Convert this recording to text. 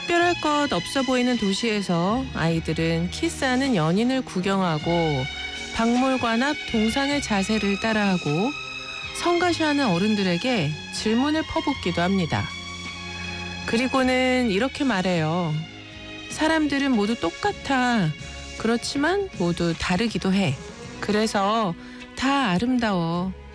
특별할 것 없어 보이는 도시에서 아이들은 키스하는 연인을 구경하고 박물관 앞 동상의 자세를 따라하고 성가시하는 어른들에게 질문을 퍼붓기도 합니다. 그리고는 이렇게 말해요. 사람들은 모두 똑같아. 그렇지만 모두 다르기도 해. 그래서 다 아름다워.